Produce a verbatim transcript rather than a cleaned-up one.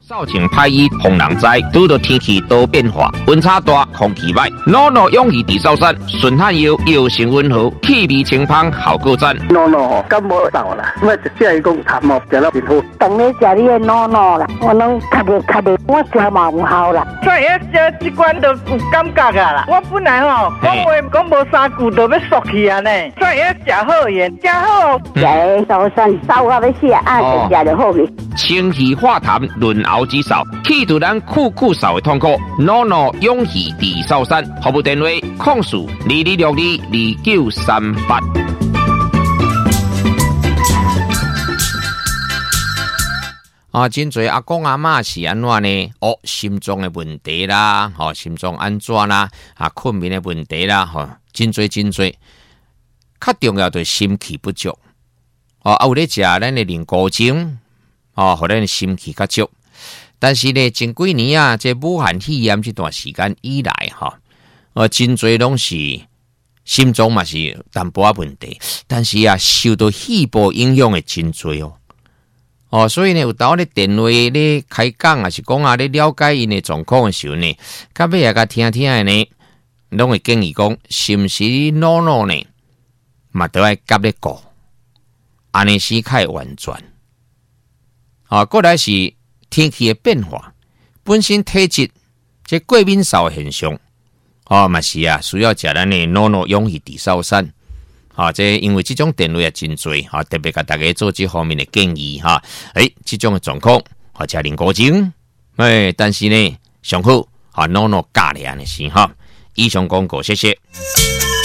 扫帚拍伊红人灾，拄到天气多变化，温差大，空气歹。诺诺勇气地扫山，顺汗药药性温和，气味清芳，效果赞。 诺诺感冒扫啦，我一只伊讲痰毛食了真好。 当你食你的诺诺啦，我拢咳的咳的，我食嘛有效啦。 所以食这罐都有感觉啊啦。我本来吼讲话讲无三句就要缩去啊呢，所以食好盐，食好。 食扫山扫到要死啊，就食就好去。 清气化痰，润喉止扫，去除咱酷酷扫的痛苦。诺诺勇气地扫山，服务电话：控诉二二六二二九三八。啊，真侪阿公阿嬷是安怎呢？哦，心脏的问题啦，吼、哦，心脏安怎啦？啊，困眠的问题啦，吼、哦，真侪真侪。较重要就是心气不足。哦，啊，有咧食咱的灵菇精。哦，互咱心气较足，但是呢，前几年啊，这武汉肺炎这段时间以来，哈、哦，呃，真侪拢是心脏嘛是淡薄仔问题，但是啊，受到细胞影响的真侪哦，哦，所以呢，有当咧电话咧开讲啊，是讲啊，咧了解因的状况的时候呢，到尾啊，甲听听的呢，拢会建议讲，是毋是诺诺呢，嘛都爱夹咧顾，安尼是较会完全。啊，过来是天气的变化，本身体质这过敏扫现象，哦，嘛是啊，需要食咱的诺诺勇气地扫山，啊，这因为这种电话也真多，啊，特别甲大家做这方面的建议哈，诶、欸，这种的状况，啊，食灵菇精，诶、欸，但是呢，上好啊，诺诺加咧安尼是哈，以上广告，谢谢。